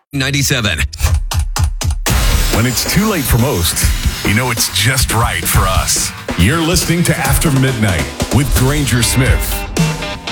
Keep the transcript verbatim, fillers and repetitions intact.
ninety-seven. When it's too late for most, you know it's just right for us. You're listening to After Midnight with Granger Smith